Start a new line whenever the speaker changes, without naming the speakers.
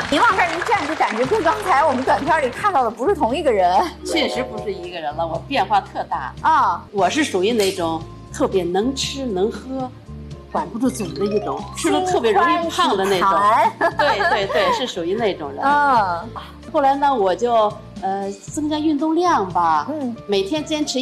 您往这儿一站，就感觉跟刚才我们短片里看到的不是同一个人。
确实不是一个人了，我变化特大
啊！
我是属于那种特别能吃能喝，管不住嘴的一种，吃了特别容易胖的那种。对，是属于那种人。后来呢，我就增加运动量吧，每天坚持